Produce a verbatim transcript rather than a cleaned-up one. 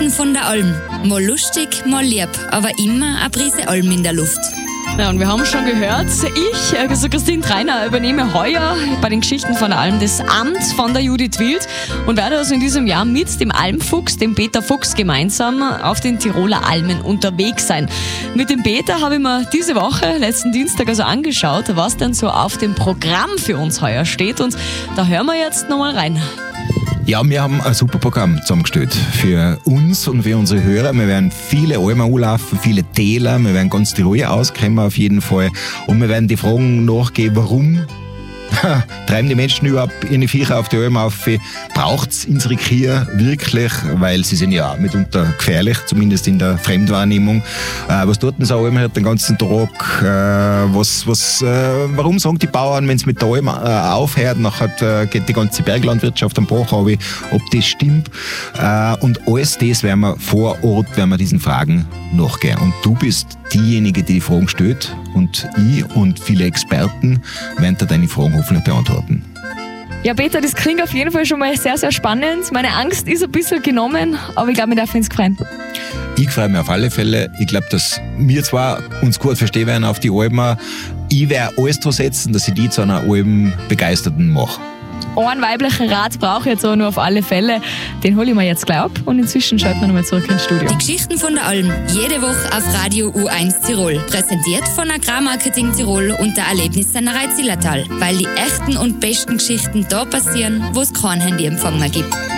Geschichten von der Alm. Mal lustig, mal lieb, aber immer eine Prise Alm in der Luft. Ja, und wir haben schon gehört, ich, also Christine Treiner, übernehme heuer bei den Geschichten von der Alm das Amt von der Judith Wild und werde also in diesem Jahr mit dem Almfuchs, dem Peter Fuchs, gemeinsam auf den Tiroler Almen unterwegs sein. Mit dem Peter habe ich mir diese Woche, letzten Dienstag, also angeschaut, was denn so auf dem Programm für uns heuer steht, und da hören wir jetzt nochmal rein. Ja, wir haben ein super Programm zusammengestellt für uns und für unsere Hörer. Wir werden viele Almen anlaufen, viele Täler, wir werden ganz die Ruhe auskommen auf jeden Fall, und wir werden die Fragen nachgehen, warum treiben die Menschen überhaupt ihre Viecher auf die Alm auf? Braucht es unsere Kühe wirklich? Weil sie sind ja mitunter gefährlich, zumindest in der Fremdwahrnehmung. Äh, was tut denn so eine Alm den ganzen Tag? Äh, was, was, äh, warum sagen die Bauern, wenn es mit der Alm äh, aufhört, nachher äh, geht die ganze Berglandwirtschaft am Bach runter, ob das stimmt? Äh, und alles das werden wir vor Ort, werden wir diesen Fragen nachgehen. Und du bist diejenige, die die Fragen stellt, und ich und viele Experten werden dir deine Fragen hoffentlich beantworten. Ja, Peter, das klingt auf jeden Fall schon mal sehr, sehr spannend. Meine Angst ist ein bisschen genommen, aber ich glaube, wir dürfen uns freuen. Ich freue mich auf alle Fälle. Ich glaube, dass wir zwar uns gut verstehen werden auf die Almen. Ich werde alles dran setzen, dass ich die zu einer Alm-Begeisterten mache. Einen weiblichen Rat brauche ich jetzt auch nur auf alle Fälle. Den hole ich mir jetzt gleich ab, und inzwischen schalten wir nochmal zurück ins Studio. Die Geschichten von der Alm, jede Woche auf Radio U eins Tirol. Präsentiert von Agrarmarketing Tirol und der Erlebnissennerei Zillertal. Weil die echten und besten Geschichten da passieren, wo es kein Handyempfang mehr gibt.